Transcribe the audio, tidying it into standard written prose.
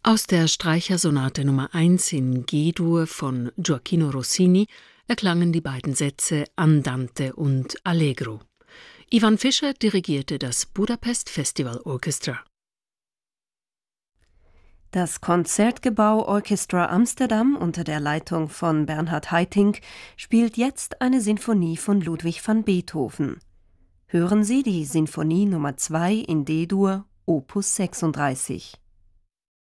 Aus der Streichersonate Nummer 1 in G-Dur von Gioacchino Rossini erklangen die beiden Sätze Andante und Allegro. Ivan Fischer dirigierte das Budapest Festival Orchestra. Das Concertgebouw Orchestra Amsterdam unter der Leitung von Bernhard Haitink spielt jetzt eine Sinfonie von Ludwig van Beethoven. Hören Sie die Sinfonie Nummer 2 in D-Dur, Opus 36.